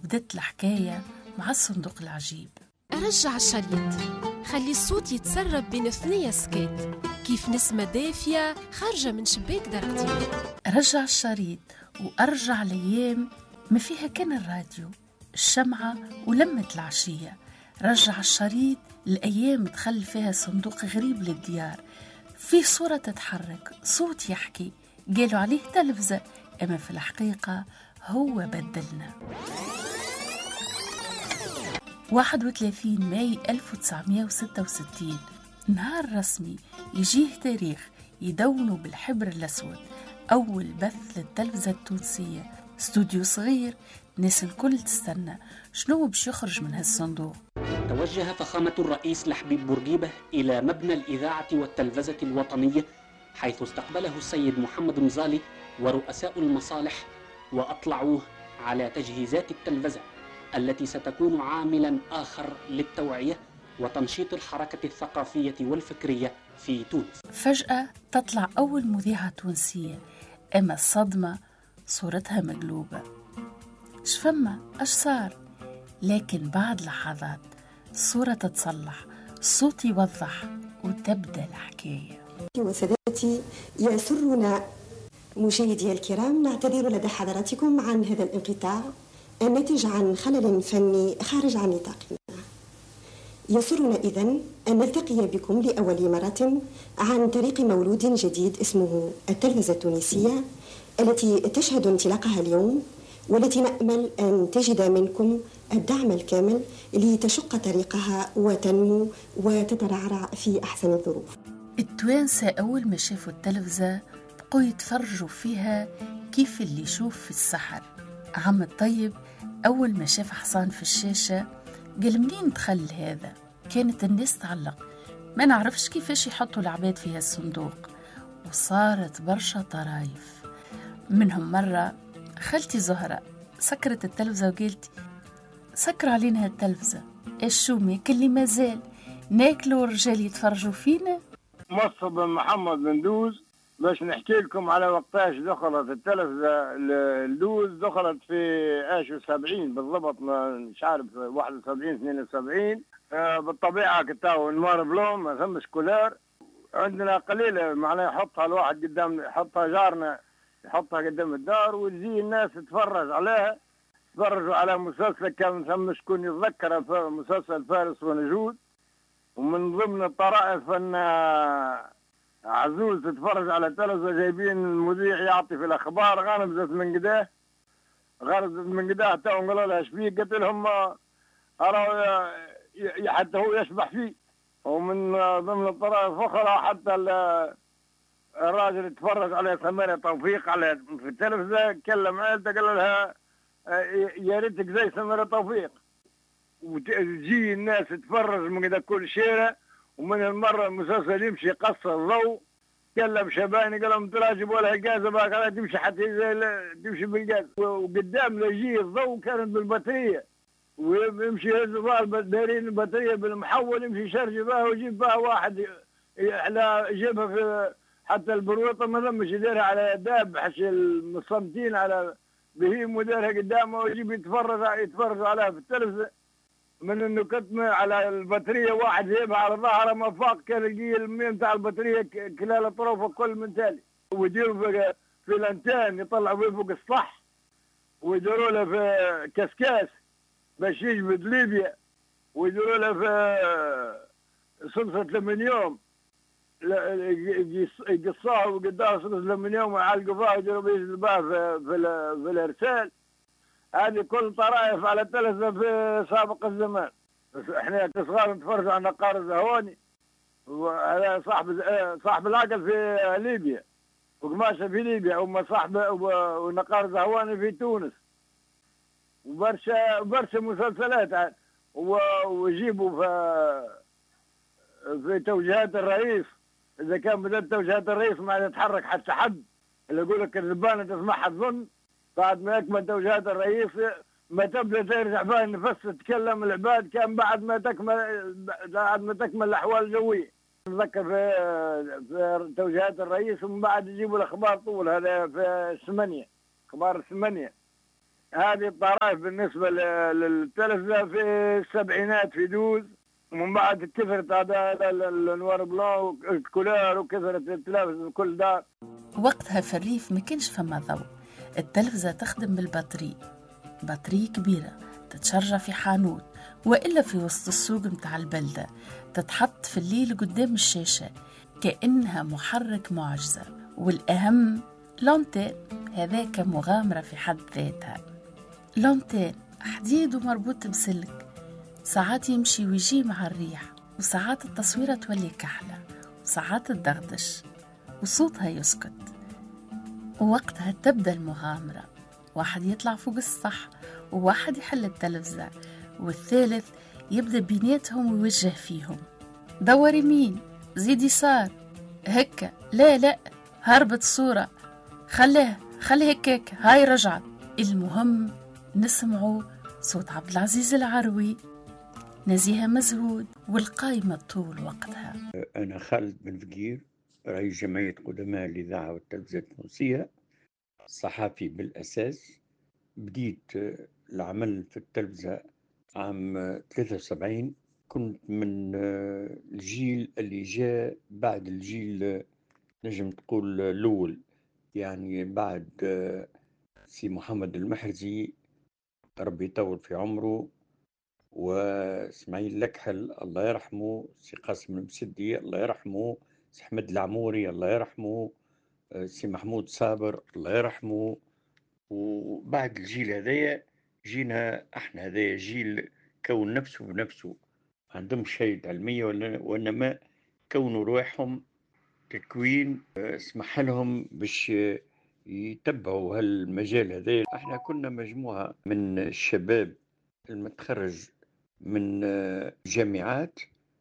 وبدت الحكاية مع الصندوق العجيب. أرجع الشريط، خلي الصوت يتسرب بين ثنية سكات، كيف نسمة دافية خارجة من شباك درجتين. رجع الشريط وأرجع الأيام ما فيها كان الراديو، الشمعة ولمة العشية. رجع الشريط الأيام تخلي فيها صندوق غريب للديار، فيه صورة تتحرك، صوت يحكي، قالوا عليه تلفزة، أما في الحقيقة هو بدلنا. 31 ماي 1966 نهار رسمي يجيه تاريخ يدونوا بالحبر الأسود، أول بث للتلفزة التونسية، استوديو صغير، ناس الكل تستنى شنو باش يخرج من هالصندوق. توجه فخامة الرئيس لحبيب بورقيبة إلى مبنى الإذاعة والتلفزة الوطنية، حيث استقبله السيد محمد مزالي ورؤساء المصالح، وأطلعوه على تجهيزات التلفزة التي ستكون عاملا آخر للتوعية وتنشيط الحركة الثقافية والفكرية في تونس. فجأة تطلع أول مذيعة تونسية، أما الصدمة صورتها مقلوبة. شفما أش صار؟ لكن بعد لحظات الصورة تتصلح، الصوت يوضح، وتبدأ الحكاية. وسادتي، يسرنا مشاهدي الكرام نعتذر لدى حضراتكم عن هذا الانقطاع الناتج عن خلل فني خارج عن نطاقنا. يسرنا إذن أن نلتقي بكم لأول مرة عن طريق مولود جديد اسمه التلفزة التونسية، التي تشهد انطلاقها اليوم، والتي نأمل أن تجد منكم الدعم الكامل لتشق طريقها وتنمو وتترعرع في أحسن الظروف. التوانسة أول ما شافوا التلفزة بقوا يتفرجوا فيها كيف اللي يشوف في السحر. عم الطيب أول ما شاف حصان في الشاشة قال منين دخل هذا؟ كانت الناس تعلق، ما نعرفش كيفاش يحطوا العباد في هالصندوق، وصارت برشا طرايف. منهم مرة خالتي زهرة سكرت التلفزة وقالت سكروا علينا هالتلفزة، ايش شو ماكل لي مازال ناكلوا والرجال يتفرجوا فينا. مصطفى بن محمد بن دوز باش نحكي لكم على وقتاش دخلت التلفزة الدوز. دخلت في 70 بالضبط، مش عارف 71 72. بالطبيعة كتاو نوار بلون، ما ثمش كولار عندنا قليلة، معناها يحطها الواحد قدام، يحطها جارنا يحطها قدام الدار وتجي الناس تتفرج عليها. تفرجوا على مسلسل كان ثم شكون يتذكر، مسلسل فارس ونجود، ومن ضمن الطرائف ان عزوز تتفرج على التلفزة جايبين المذيع يعطي في الاخبار، غنبزت من قداه تو نقولوا لها شبيك، قلت لهم ارى حتى هو يشبح فيه. ومن ضمن الطرائف اخرى حتى الراجل يتفرج على سميرة توفيق على في التلفزة، كلم عيلته قال لها يا ريتك زي سميرة توفيق. وتجي الناس تتفرج من كل شيرة. ومن المرة المسلسل يمشي قصر الضوء، كلم شباني قال لهم تراجبوا لها الجازة باقي تمشي حتى تمشي بالجاز. وقدام لا يجي الضوء كانت بالبطارية، ويمشي يهز دارين البطارية بالمحول، يمشي يشرج بها ويجيب بها واحد على يجيبها في حتى البروطة ما لمش يديرها على داب حش المصمتين على بهيم ودارها قدامه، ويجيب يتفرج عليها في التلفزة. من انه كتم على البطارية واحد يجيبها على ظهره ما فاق، كان يجي المين تاع البطارية كلال اطرافه كل من تالي، ويديروا في الانتان يطلعوا فيه فوق السطح، ويديروا له في كسكاس باش يجبد ليبيا، ويديروا له في صلصة الألمنيوم يقصوها وقدام صلصة الألمنيوم ويعلقوا فيها ويديروا بها في الإرسال. هذه كل طرائف على التلفزة في سابق الزمان. بس احنا كصغار نتفرج على نقار زهواني، وهذا صاحب العقل في ليبيا، وقماشة في ليبيا، وما صاحب ونقار زهواني في تونس، وبرشا مسلسلات. ويجيبوا في توجيهات الرئيس، اذا كان بدات توجيهات الرئيس ما يتحرك حتى حد، اللي يقول لك الزبانه تسمعها تظن. بعد ما يكمل توجيهات الرئيس ما تبدا ترجع فيها النفس تتكلم العباد، كان بعد ما تكمل الاحوال الجويه. نتذكر في توجيهات الرئيس، ومن بعد يجيبوا الاخبار طول، هذا في 8 اخبار 8 هذه الطرائف بالنسبة للتلفزة في السبعينات في دوز، ومن بعد كثرت هذا النوار بلون والكولار وكثرت التلفز بكل دار. وقتها في الريف ما كانش فما ضوء، التلفزة تخدم بالبطري، بطري كبيرة تتشرى في حانوت وإلا في وسط السوق متاع البلدة، تتحط في الليل قدام الشاشة كأنها محرك معجزة. والأهم لونتين، هذاك مغامرة في حد ذاتها. لونتين حديد ومربوط بسلك، ساعات يمشي ويجي مع الريح، وساعات التصويرة تولي كحلة، وساعات تدغدش وصوتها يسكت. ووقتها تبدأ المغامرة، واحد يطلع فوق السطح وواحد يحل التلفزة والثالث يبدأ بيناتهم ويوجه فيهم. دور يمين، زيد يسار، هكا، لا هربت الصورة، خليه هكاك، هاي رجعت. المهم نسمعوا صوت عبد العزيز العروي، نزيهة مزهود، والقايمة طول وقتها. أنا خالد بن فقير، رئيس جمعية قدماء الإذاعة والتلفزة التونسية، صحفي بالأساس. بديت العمل في التلفزة عام 73. كنت من الجيل اللي جاء بعد الجيل، نجم تقول الأول، يعني بعد سي محمد المحرزي ربي يطول في عمره، واسماعيل لكحل الله يرحمه، سي قاسم المسدي الله يرحمه، سي حمد العموري الله يرحمه، سي محمود صابر الله يرحمه. وبعد الجيل هذايا جينا احنا، هذايا جيل كون نفسه بنفسه، ما عندهمش شهادة علمية وإنما كونوا روحهم تكوين اسمح لهم باش يتبعوا هالمجال هذا. احنا كنا مجموعة من الشباب المتخرج من جامعات،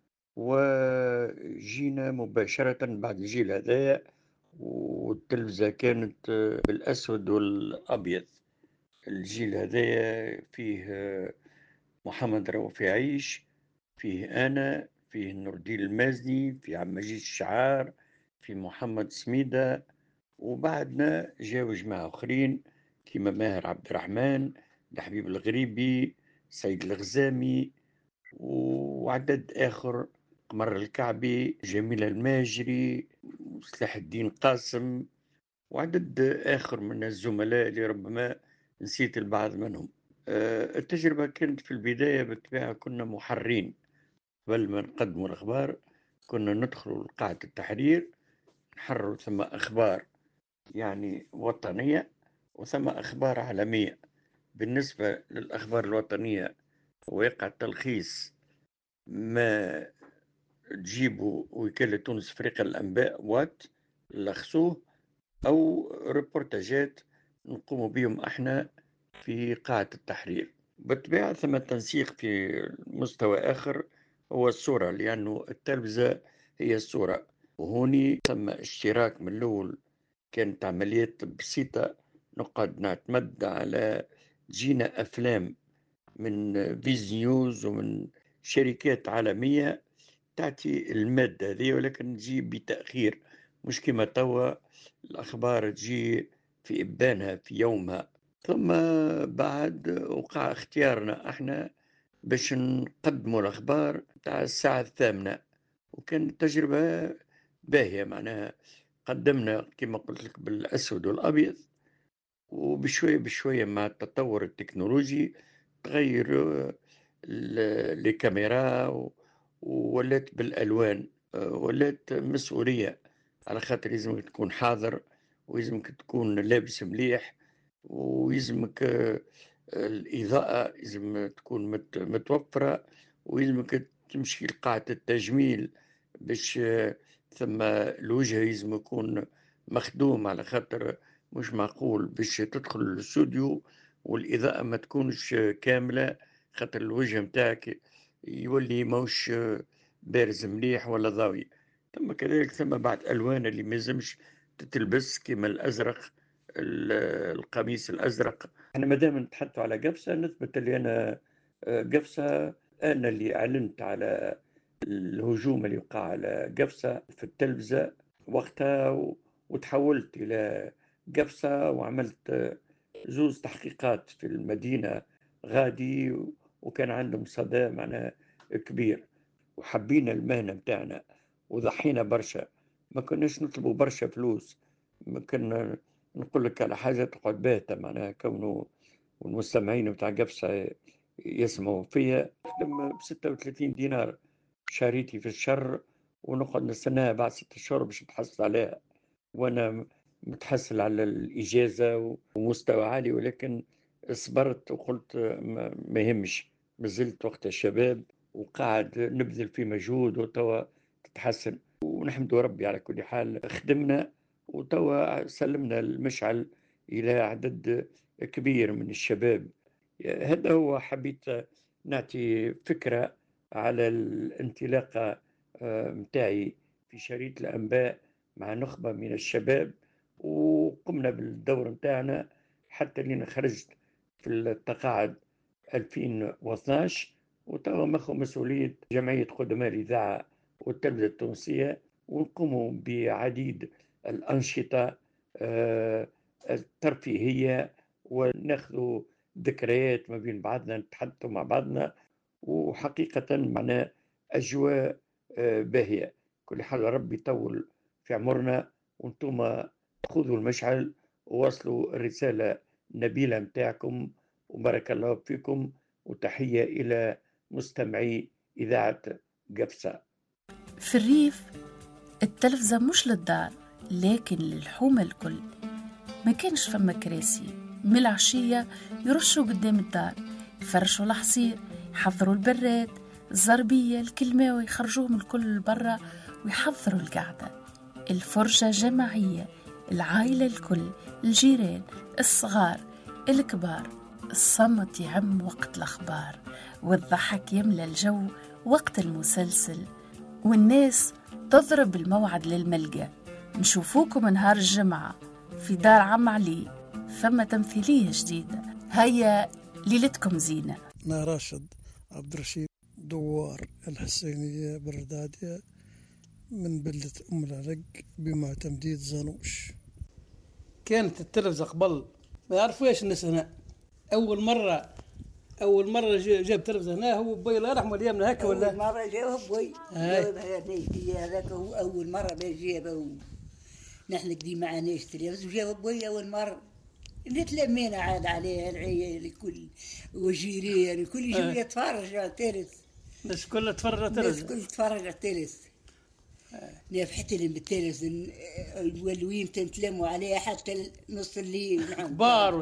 وجينا مباشرة بعد الجيل هذا، والتلفزة كانت بالأسود والأبيض. الجيل هذا فيه محمد رؤوف يعيش، فيه أنا، فيه نور الدين المازني، فيه عم مجيد الشعار، في محمد سميدة، وبعدنا جاو جماعة آخرين كيما ماهر عبد الرحمن، الحبيب الغريبي، سيد الغزامي، وعدد آخر، قمر الكعبي، جميل الماجري، سلاح الدين قاسم، وعدد آخر من الزملاء اللي ربما نسيت البعض منهم. التجربة كانت في البداية بالطبيعة كنا محرين، قبل ما نقدموا الأخبار كنا ندخلوا لقاعة التحرير نحرروا، ثم أخبار يعني وطنية وثم أخبار عالمية. بالنسبة للأخبار الوطنية ويقع التلخيص ما تجيبوا وكالة تونس فريق الأنباء وات لخصوه، أو ريبورتاجات نقوم بهم احنا في قاعة التحرير. بالطبيعة ثم تنسيق في مستوى آخر هو الصورة، لأنه التلفزة هي الصورة، وهوني ثم اشتراك من الأول. كانت عمليات بسيطة، نقعد نعتمد على جينا أفلام من فيز نيوز ومن شركات عالمية تعطي المادة هذه، ولكن تجي بتأخير، مش كما توا الأخبار تجي في إبانها في يومها. ثم بعد وقع اختيارنا احنا باش نقدموا الأخبار تاع الساعة 8، وكانت تجربة باهية. معناها قدمنا كما قلت لك بالأسود والأبيض، وبشوية بشوية مع التطور التكنولوجي تغير الكاميرا وولات بالألوان، ولات مسؤولية، على خاطر لازمك تكون حاضر، ويلزمك تكون لابس مليح، ويلزمك الإضاءة لازم تكون متوفرة، ويلزمك تمشي لقاعة التجميل باش ثم الوجه لازم يكون مخدوم، على خاطر مش معقول باش تدخل الاستوديو والإضاءة ما تكونش كاملة، خاطر الوجه متاعك يولي موش بارز مليح ولا ضاوي. ثم كذلك ثم بعد ألوان اللي مازمش تتلبس كما الأزرق، القميص الأزرق. احنا مادام نتحدثوا على قفصة نثبت اللي أنا قفصة، أنا اللي أعلنت على الهجوم اللي وقع على قفصة في التلفزة وقتها، وتحولت إلى قفصة وعملت زوز تحقيقات في المدينة غادي، وكان عندهم صدى معناها كبير، وحبينا المهنة متاعنا وضحينا برشا. ما كناش نطلبوا برشا فلوس، ما كنا نقول لك على حاجة تقعد باهتة معناها، كونه والمستمعين بتاع قفصة يسمعوا فيها. نخدم ب36 دينار شاريتي في الشهر، ونقعد نستناها بعد 6 شهور باش نتحصل عليها، وانا متحصل على الإجازة ومستوى عالي. ولكن صبرت وقلت ما يهمش، مازلت وقت الشباب وقاعد نبذل في مجهود، وتوا تتحسن ونحمد ربي. على كل حال خدمنا، وتوا سلمنا المشعل إلى عدد كبير من الشباب. هذا هو، حبيت نعطي فكرة على الانطلاقة متاعي في شريط الأنباء مع نخبة من الشباب، وقمنا بالدور متاعنا حتى لين خرجت في التقاعد 2012، وتوا ماخذ مسؤولية جمعية قدماء الإذاعة والتلفزة التونسية، ونقوم بعديد الأنشطة الترفيهية، وناخذ ذكريات ما بين بعضنا، نتحدثوا مع بعضنا، وحقيقة معنا أجواء باهية. كل حال ربي يطول في عمرنا، وانتم خذوا المشعل ووصلوا الرسالة النبيلة متاعكم، وبارك الله فيكم. وتحية إلى مستمعي إذاعة قفصة. في الريف التلفزة مش للدار لكن للحومة الكل. ما كانش فما كراسي، من العشية يرشوا قدام الدار، يفرشوا الحصير، يحضروا البراد، الزربية، الكلماوي، يخرجوهم الكل برا ويحضروا القعدة. الفرجة جماعية، العائلة الكل، الجيران، الصغار، الكبار. الصمت يعم وقت الأخبار، والضحك يملى الجو وقت المسلسل، والناس تضرب الموعد للملقى. نشوفوكم نهار الجمعة في دار عم علي، فما تمثيلية جديدة. هيا ليلتكم زينة. أنا راشد عبد الرشيد دوار الحسينية بردادية من بلدة أم العرق بما تمديد زانوش. كانت التلفزة قبل ما يعرفوش الناس هنا. أول مرة جاب تلفزة هنا هو بوي الله يرحمه، اليوم هكا ولا؟ أول مرة جابه بوي، هذاك هو أول مرة جابه. نحن قديم معناش تلفزة وجابه بوي أول مرة. نتلمينا عاد عليه العيال الكل وجيران الكل يجوا يتفرج على التلفزة. الناس كلها تفرج على التلفزة. الناس كل تفرج على التلفزة. نفحت لهم بالتلفزة والوين تنتلموا عليه حتى نص الليل. كبار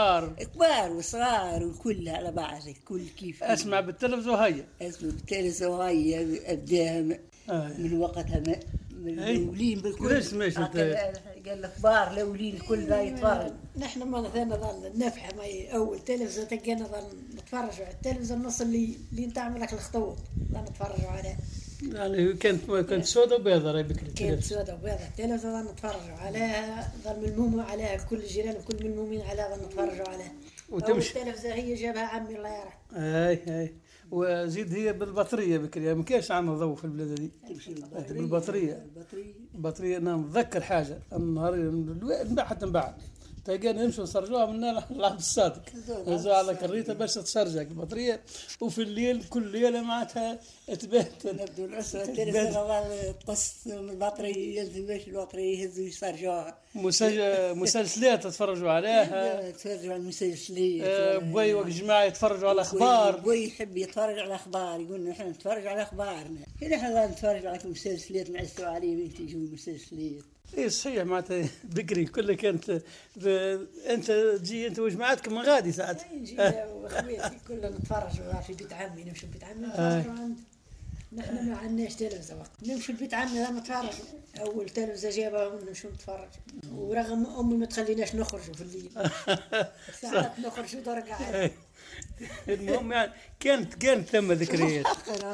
وصغار والكل على بعض، الكل كيف اسمع بالتلفزة وهيا. اسمع بالتلفزة وهيا أبداها من وقتها من الأولين بالكل. ليش ماشي قال الكبار الأولين الكل ذا يتفرج. نحن ما نظل نفحة ما أول تلفزة تلقينا نظل نتفرجوا على التلفزة النص اللي تعمل لك الخطوط نتفرجوا عليه. يعني كانت سوداء وبيضاء راي بكري. كانت سوداء وبيضاء التلفزة نتفرجوا عليها، ظل ملمومة عليها كل الجيران وكل ملمومين عليها نتفرجوا عليها. وتمشي التلفزة هي جابها عمي الله يرحمه. اي وزيد هي بالبطارية بكري، ما كانش عندنا ضوء في البلاد دي. تمشي بالبطارية. البطارية انا نتذكر حاجة النهار حتى نبعد تلقينا نمشوا نسرجوها من العبد الصادق، نزوها على كريتة باش تسرجك البطارية، وفي الليل كل ليلة معناتها تبات. نبدو العسرة التلفزة تقص من البطارية، يلزم باش البطارية يهزوا يسرجوها. مسلسلات تتفرجوا عليها. تتفرجوا على المسلسلات. بوي وجماعة يتفرجوا على أخبار. بوي يحب يتفرج على أخبار، يقول نحن نتفرج على أخبارنا. نحن نتفرج على المسلسلات نعسوا عليه وين تجوا المسلسلات. ايه صحيح معناتها بكري كلها كانت انت تجي انت وجماعتك من غادي ساعات. نجي وخويتي كلنا نتفرجوا في بيت عمي، نمشي بيت عمي نتفرجوا عنده. نحن ما عندناش تلفزة وقت، نمشي لبيت عمي نتفرج. اول تلفزة جابها ونمشي نتفرج، ورغم امي ما تخليناش نخرجوا في الليل. ساعات نخرجوا درجة عادي. المهم يعني كانت ثم ذكريات.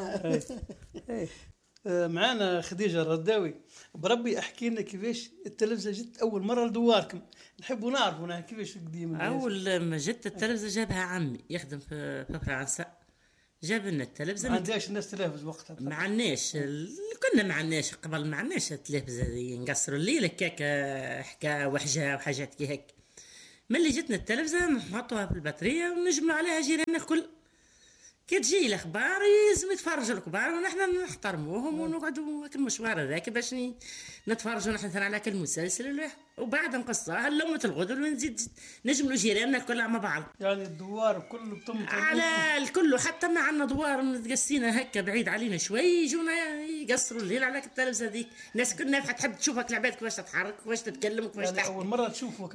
معانا خديجة الرداوي. بربي احكي لنا كيفاش التلفزة جت اول مرة لدواركم، نحبوا نعرفوا كيفاش قديم. اول ما جت التلفزة جابها عمي يخدم في فرنسا، جاب لنا التلفزة. ما عندناش الناس تلفز وقتها، ما عندناش، كنا ما عندناش قبل، ما عندناش التلفزة دي نقصروا الليل هكاك حكاية وحجة وحاجات كي هيك. ملي جتنا التلفزة نحطوها في البطارية ونجملوا عليها جيراننا الكل. كي تجي الاخبار لازم يتفرجوا الكبار ونحن نحترموهم ونقعدوا هاك المشوار هذاك باش نتفرجوا نحن على كل مسلسل وبعد نقصها لمة الغدر ونزيد نجملوا جيراننا كلها مع بعض. يعني الدوار كله بتم على الكل، حتى ما عندنا دوار متقسينا هكا بعيد علينا شوي يجونا يقصروا الليل على التلفزه هذيك. الناس كلها تحب تشوفك العباد كيفاش تتحرك كيفاش تتكلم كيفاش يعني تحكي. اول مره تشوفوا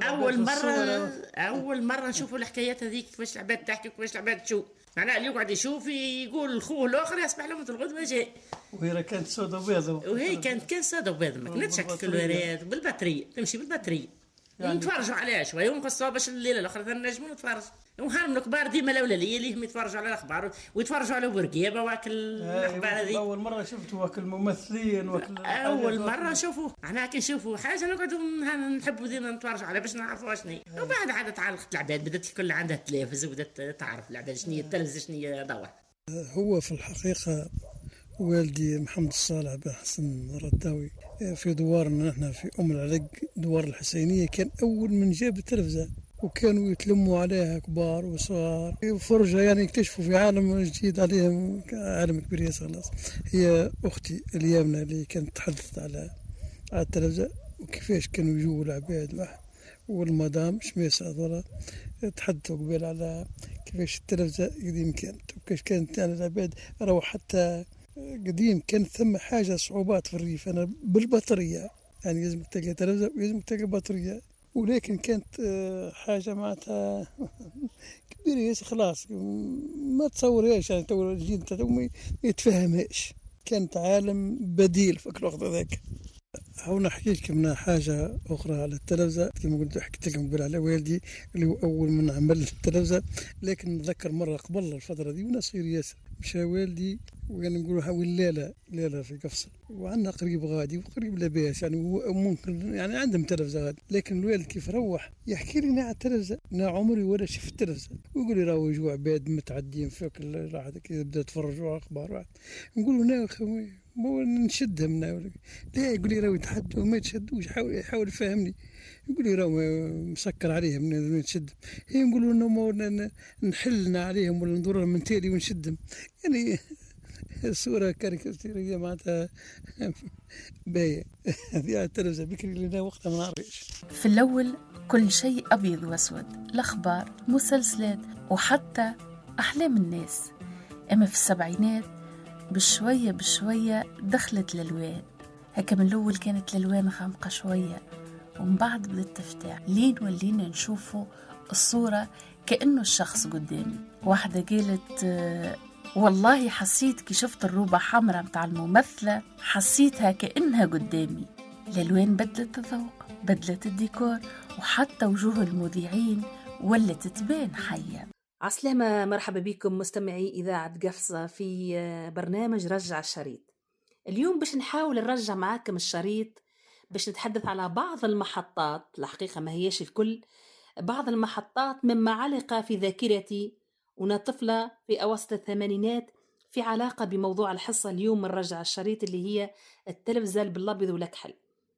اول مره نشوفوا الحكايات هذيك كيفاش العباد تحكي كيفاش العباد تشوف. معناها اللي يقعد يشوف يقول خوه الاخر يصبح لهم الغدوه جاي. وهي كانت سوداء وبيضاء. وهي كان سوداء وبيضاء ما كانتش هكا الوريات بالبطاريه تمشي بالبطاريه. يعني نتفرجوا عليها شويه ونقصوها باش الليله الاخرى نجموا نتفرج. وهارم الكبار ديما الاولى اللي يتفرجوا على الاخبار ويتفرجوا على بورقيبه واكل الاخبار هذه. اول مره شفتوا واكل الممثلين اول مره نشوفوا احنا كي نشوفوا حاجه نقعدوا نحبوا ديما نتفرجوا عليها باش نعرفوا شنو. وبعد عاد تعلقت العباد بدات الكل عندها تلفز وبدات تعرف العباد شنو هي التلفزه شنو هي دور. هو في الحقيقه والدي محمد الصالح بن حسن الرداوي في دوارنا نحن في العرق دوار الحسينيه كان اول من جاب التلفزه، وكانوا يتلموا عليها كبار وصغار فرجة، يعني يكتشفوا في عالم جديد عليهم، عالم كبير خلاص. هي أختي اليامنة اللي كانت تحدث على التلفزة وكيفاش كانوا يجوا العباد والمدام شميسة هذولا تحدثوا قبل على كيفاش التلفزة قديم كانت وكيفاش كانت يعني العباد راهو حتى قديم كانت ثم حاجة صعوبات في الريف. أنا بالبطارية يعني لازم تلقى تلفزة ولازم تلقى بطارية، ولكن كانت حاجة معناتها كبيرة خلاص ما تصورهاش، يعني تو الجيل تاعو ما يتفهمهاش. كانت عالم بديل في الوقت هذاك. هو نحكي لكم حاجة أخرى على التلفزة كما قلت حكيت لكم قبل على والدي اللي هو أول من عمل التلفزة. لكن نتذكر مرة قبل الفترة دي وأنا صغير ياسر مشى والدي وكان نقولوا هاوي الليلة في قفصة وعندنا قريب غادي وقريب لاباس، يعني ممكن يعني عندهم تلفزة غادي. لكن الوالد كيف روح يحكي لي على التلفزة أنا عمري ولا شفت التلفزة، ويقول لي راهو يجوا عباد متعدين في راحة كذا بدأ يتفرجوا على أخبار. نقول له نا خوي نشدهم لا يقول لي راهو يتحدوا وما يتشدوش، يحاول يفهمني. يقول لي راهو مسكر عليهم من نشدهم. هي نقولوا انه نحلنا عليهم ولا ندور لهم من تالي ونشدهم، يعني صورة كاريكاتيرية معناتها باهية. هذه التلفزة بكري لنا وقتها ما نعرفش. في الأول كل شيء أبيض وأسود، الأخبار مسلسلات وحتى أحلام الناس. أما في السبعينات بشوية بشوية دخلت الألوان. هكا من الأول كانت الألوان غامقة شوية ومن بعد بدأت تفتح لين ولينا نشوفوا الصورة كأنه الشخص قدامي. واحدة قالت والله حسيت كي شفت الروبة حمراء متاع الممثلة حسيتها كأنها قدامي. الألوان بدلت الذوق، بدلت الديكور، وحتى وجوه المذيعين ولت تبان حية. عسلامة، مرحبا بكم مستمعي إذاعة قفصة في برنامج رجع الشريط. اليوم باش نحاول نرجع معاكم الشريط باش نتحدث على بعض المحطات، الحقيقة ما هيش الكل، بعض المحطات مما علق في ذاكرتي وأنا طفلة في أواسط الثمانينات في علاقة بموضوع الحصة اليوم من رجع الشريط اللي هي التلفزة بالأبيض والأكحل.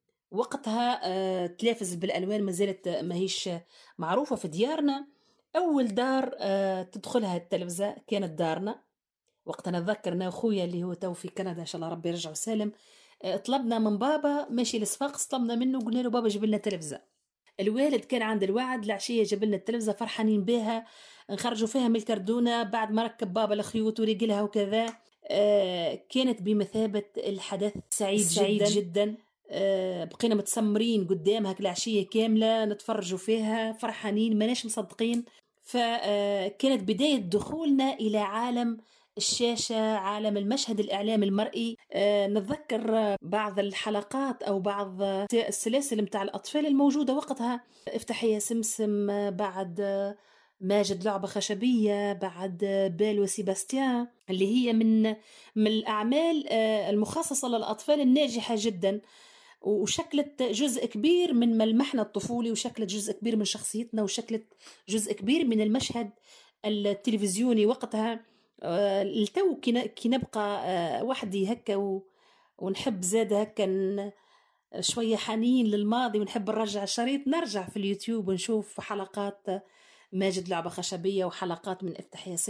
وقتها تلافز بالألوان ما زالت ما هيش معروفة في ديارنا. أول دار تدخلها التلفزة كانت دارنا. وقتنا نتذكر أنا وأخويا اللي هو تو في كندا إن شاء الله ربي يرجعه سالم، طلبنا من بابا ماشي لصفاقس، طلبنا منه قلنا له بابا جيب لنا تلفزة. الوالد كان عند الوعد العشية جاب لنا التلفزة فرحانين بها، نخرجوا فيها من الكردونة بعد ما ركب بابا الخيوط ورجلها وكذا. كانت بمثابة الحدث سعيد جدا. بقينا متسمرين قدامها العشية كاملة نتفرجوا فيها فرحانين ماناش مصدقين. فكانت بداية دخولنا إلى عالم الشاشة، عالم المشهد الإعلامي المرئي. نتذكر بعض الحلقات أو بعض السلاسل متاع الأطفال الموجودة وقتها، افتحي يا سمسم، بعد ماجد لعبة خشبية، بعد بال وسيباستيان، اللي هي من الأعمال المخصصة للأطفال الناجحة جدا، وشكلت جزء كبير من ملمحنا الطفولي، وشكلت جزء كبير من شخصيتنا، وشكلت جزء كبير من المشهد التلفزيوني وقتها. التو كي نبقى وحدي هكا ونحب زاد هكا شوية حنين للماضي ونحب نرجع الشريط، نرجع في اليوتيوب ونشوف حلقات ماجد لعبة خشبية وحلقات من افتح يا